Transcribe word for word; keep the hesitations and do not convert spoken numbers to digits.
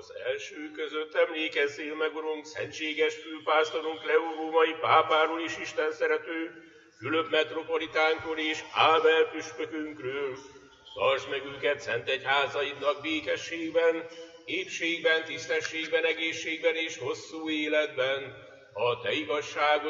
Az első között emlékezzél meg, Urunk, szentséges főpásztorunk Leó római pápáról és Isten szerető, Fülöp metropolitánkról és Ábel püspökünkről. Tartsd meg őket szent egyházaidnak békességben, épségben, tisztességben, egészségben és hosszú életben, a te igazságod